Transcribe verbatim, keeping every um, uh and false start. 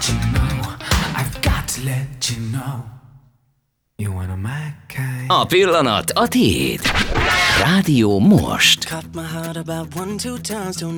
you know, I've got to let you know, you're one of my kind. A pillanat a tiéd. Rádió most. Cut my heart about one, two times, don't